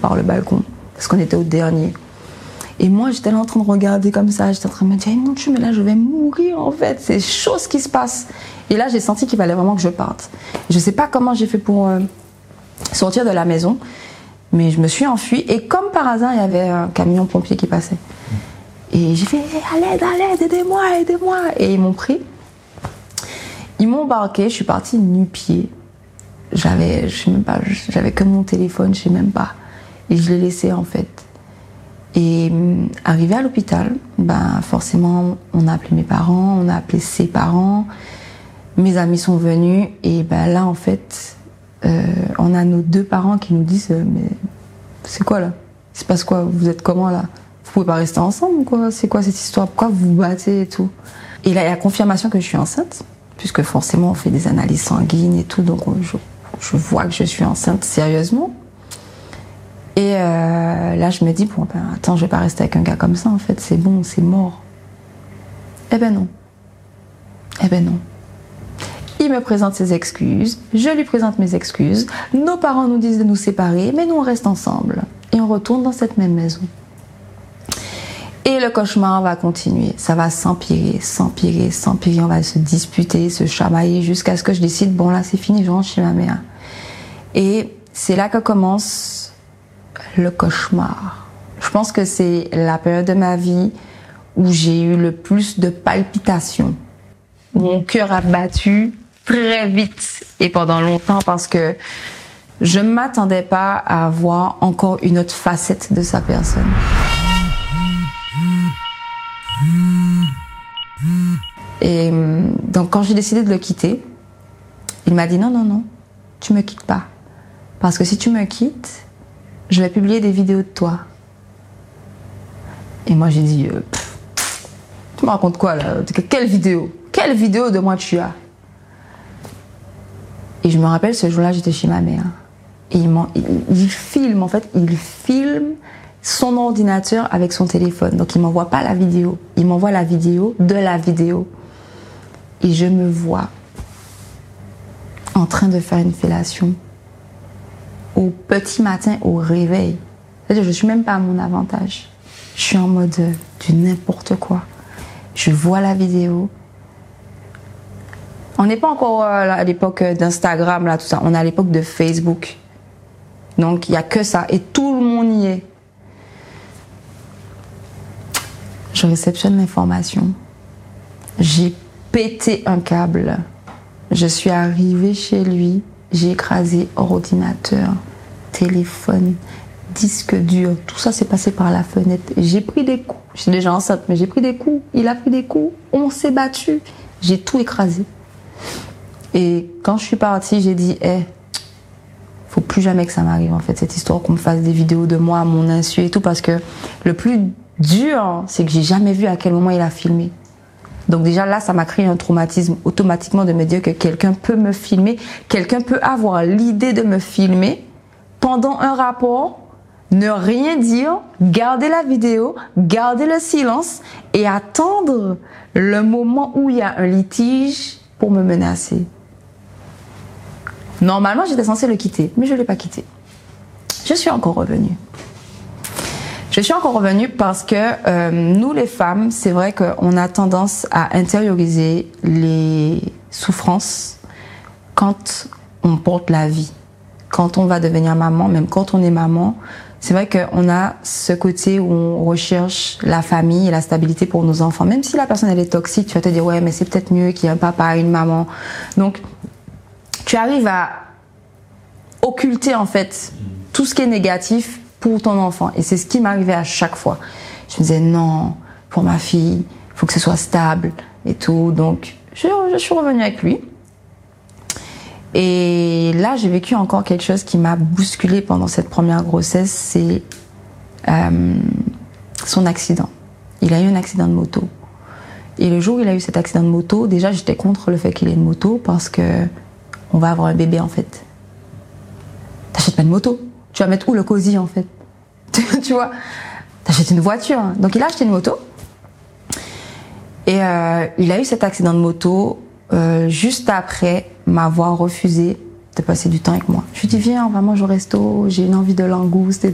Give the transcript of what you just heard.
par le balcon, parce qu'on était au dernier. Et moi, j'étais là en train de regarder comme ça, j'étais en train de me dire, hey, mon Dieu, mais là, je vais mourir, en fait, c'est chaud ce qui se passe. Et là, j'ai senti qu'il fallait vraiment que je parte. Je sais pas comment j'ai fait pour sortir de la maison, mais je me suis enfuie, et comme par hasard, il y avait un camion pompier qui passait. Et j'ai fait, hey, à l'aide, aidez-moi. Et ils m'ont pris. Ils m'ont embarqué, je suis partie nu-pied. J'avais que mon téléphone, je sais même pas. Et je l'ai laissé en fait. Et arrivé à l'hôpital, ben forcément, on a appelé mes parents, on a appelé ses parents. Mes amis sont venus et ben là en fait, on a nos 2 parents qui nous disent mais c'est quoi là? Il se passe quoi? Vous êtes comment là? Vous pouvez pas rester ensemble ou quoi? C'est quoi cette histoire? Pourquoi vous vous battez et tout? Et là, il y a la confirmation que je suis enceinte, puisque forcément on fait des analyses sanguines et tout, donc je vois que je suis enceinte sérieusement. Et là, je me dis, bon, ben, attends, je vais pas rester avec un gars comme ça, en fait, c'est bon, c'est mort. Eh ben non. Il me présente ses excuses, je lui présente mes excuses, nos parents nous disent de nous séparer, mais nous, on reste ensemble. Et on retourne dans cette même maison. Et le cauchemar va continuer, ça va s'empirer, on va se disputer, se chamailler, jusqu'à ce que je décide, bon là, c'est fini, je rentre chez ma mère. Et c'est là que commence le cauchemar. Je pense que c'est la période de ma vie où j'ai eu le plus de palpitations. Mon cœur a battu très vite et pendant longtemps parce que je ne m'attendais pas à voir encore une autre facette de sa personne. Et donc quand j'ai décidé de le quitter, il m'a dit non, tu me quittes pas. Parce que si tu me quittes, je vais publier des vidéos de toi. Et moi j'ai dit, tu me racontes quoi là? Quelle vidéo? Quelle vidéo de moi tu as? Et je me rappelle ce jour-là, j'étais chez ma mère. Et il filme son ordinateur avec son téléphone. Donc il m'envoie pas la vidéo, il m'envoie la vidéo de la vidéo. Et je me vois en train de faire une fellation au petit matin au réveil. C'est-à-dire, je suis même pas à mon avantage. Je suis en mode du n'importe quoi. Je vois la vidéo. On n'est pas encore à l'époque d'Instagram, là, tout ça. On est à l'époque de Facebook. Donc, il n'y a que ça. Et tout le monde y est. Je réceptionne l'information. J'ai pété un câble. Je suis arrivée chez lui. J'ai écrasé ordinateur, téléphone, disque dur. Tout ça s'est passé par la fenêtre. J'ai pris des coups. Je suis déjà enceinte, mais j'ai pris des coups. Il a pris des coups. On s'est battu. J'ai tout écrasé. Et quand je suis partie, j'ai dit, faut plus jamais que ça m'arrive, en fait, cette histoire qu'on me fasse des vidéos de moi à mon insu et tout, parce que le plus dur, c'est que j'ai jamais vu à quel moment il a filmé. Donc déjà là, ça m'a créé un traumatisme automatiquement de me dire que quelqu'un peut me filmer, quelqu'un peut avoir l'idée de me filmer pendant un rapport, ne rien dire, garder la vidéo, garder le silence et attendre le moment où il y a un litige pour me menacer. Normalement, j'étais censée le quitter, mais je ne l'ai pas quitté. Je suis encore revenue. Je suis encore revenue parce que nous, les femmes, c'est vrai qu'on a tendance à intérioriser les souffrances quand on porte la vie. Quand on va devenir maman, même quand on est maman, c'est vrai qu'on a ce côté où on recherche la famille et la stabilité pour nos enfants. Même si la personne elle est toxique, tu vas te dire ouais, mais c'est peut-être mieux qu'il y ait un papa, une maman. Donc, tu arrives à occulter en fait tout ce qui est négatif pour ton enfant. Et c'est ce qui m'arrivait à chaque fois. Je me disais non, pour ma fille, il faut que ce soit stable et tout. Donc, je suis revenue avec lui. Et là, j'ai vécu encore quelque chose qui m'a bousculée pendant cette première grossesse, c'est son accident. Il a eu un accident de moto. Et le jour où il a eu cet accident de moto, déjà, j'étais contre le fait qu'il ait une moto parce que on va avoir un bébé, en fait. T'achètes pas une moto. Tu vas mettre où le cosy, en fait? Tu vois? T'achètes une voiture. Donc, il a acheté une moto. Et il a eu cet accident de moto juste après m'avoir refusé de passer du temps avec moi. Je lui dis, viens, on va manger au resto, j'ai une envie de langouste.